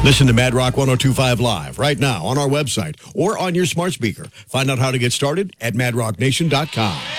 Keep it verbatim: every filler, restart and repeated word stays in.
Listen to Mad Rock one oh two point five live right now on our website or on your smart speaker. Find out how to get started at mad rock nation dot com.